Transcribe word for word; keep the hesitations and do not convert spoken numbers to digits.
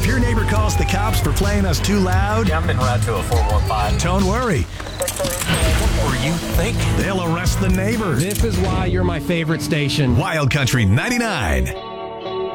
your neighbor calls the cops for playing us too loud, Yeah, I'm en route to a four one five. don't worry. What were you thinking? They'll arrest the neighbor. This is why you're my favorite station. Wild Country ninety-nine.